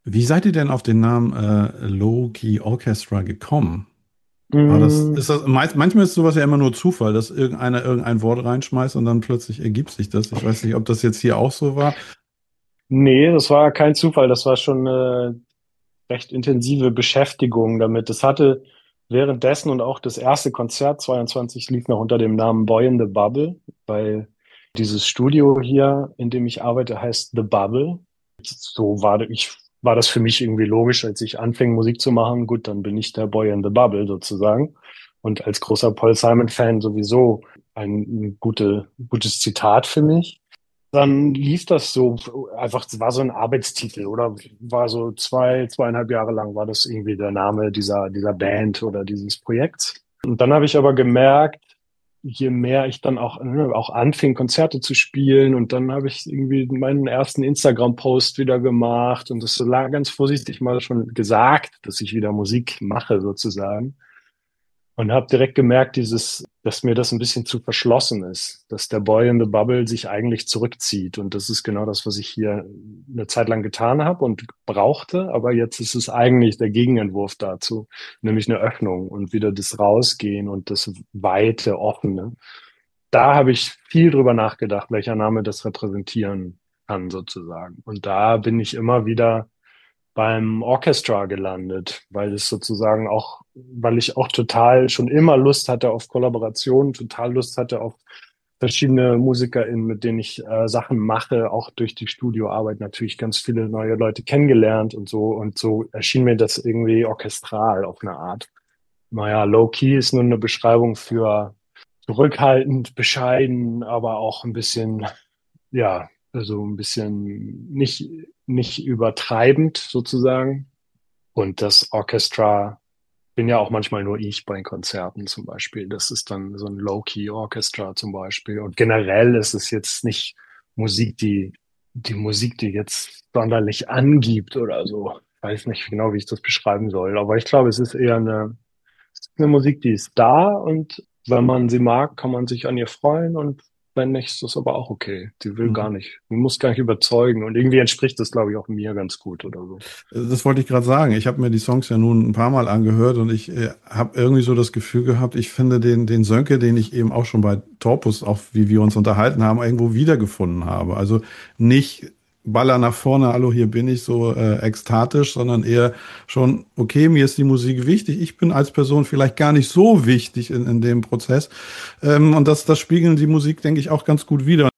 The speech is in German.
Wie seid ihr denn auf den Namen Low-Key Orchestra gekommen? Mm, Ist das, manchmal ist sowas ja immer nur Zufall, dass irgendeiner irgendein Wort reinschmeißt und dann plötzlich ergibt sich das. Ich weiß nicht, ob das jetzt hier auch so war. Nee, das war kein Zufall. Das war schon eine recht intensive Beschäftigung damit. Das hatte währenddessen und auch das erste Konzert 22 lief noch unter dem Namen Boy in the Bubble, weil dieses Studio hier, in dem ich arbeite, heißt The Bubble. War das für mich irgendwie logisch, als ich anfing, Musik zu machen. Gut, dann bin ich der Boy in the Bubble sozusagen. Und als großer Paul Simon-Fan sowieso ein gutes Zitat für mich. Dann lief das so einfach, es war so ein Arbeitstitel oder war so zweieinhalb Jahre lang war das irgendwie der Name dieser Band oder dieses Projekts. Und dann habe ich aber gemerkt, je mehr ich dann auch anfing, Konzerte zu spielen und dann habe ich irgendwie meinen ersten Instagram-Post wieder gemacht und das so ganz vorsichtig mal schon gesagt, dass ich wieder Musik mache sozusagen. Und habe direkt gemerkt, dass mir das ein bisschen zu verschlossen ist, dass der Boy in the Bubble sich eigentlich zurückzieht. Und das ist genau das, was ich hier eine Zeit lang getan habe und brauchte. Aber jetzt ist es eigentlich der Gegenentwurf dazu, nämlich eine Öffnung und wieder das Rausgehen und das weite, offene. Da habe ich viel drüber nachgedacht, welcher Name das repräsentieren kann, sozusagen. Und da bin ich immer wieder beim Orchestra gelandet, weil ich auch total schon immer Lust hatte auf Kollaboration, total Lust hatte auf verschiedene MusikerInnen, mit denen ich Sachen mache, auch durch die Studioarbeit natürlich ganz viele neue Leute kennengelernt und so. Und so erschien mir das irgendwie orchestral auf eine Art. Naja, Low-Key ist nur eine Beschreibung für zurückhaltend, bescheiden, aber auch ein bisschen, ja, also ein bisschen nicht übertreibend sozusagen. Und das Orchestra bin ja auch manchmal nur ich bei Konzerten zum Beispiel. Das ist dann so ein Low-Key-Orchestra zum Beispiel. Und generell ist es jetzt nicht Musik, die Musik, die jetzt sonderlich angibt oder so. Ich weiß nicht genau, wie ich das beschreiben soll. Aber ich glaube, es ist eine Musik, die ist da und wenn man sie mag, kann man sich an ihr freuen und wenn nicht, ist das aber auch okay. Die will gar nicht, die muss gar nicht überzeugen und irgendwie entspricht das, glaube ich, auch mir ganz gut oder so. Das wollte ich gerade sagen. Ich habe mir die Songs ja nun ein paar Mal angehört und ich habe irgendwie so das Gefühl gehabt, ich finde den Sönke, den ich eben auch schon bei Torpus, auch wie wir uns unterhalten haben, irgendwo wiedergefunden habe. Also nicht Baller nach vorne, hallo, hier bin ich so ekstatisch, sondern eher schon, okay, mir ist die Musik wichtig. Ich bin als Person vielleicht gar nicht so wichtig in dem Prozess. Und das spiegeln die Musik, denke ich, auch ganz gut wider.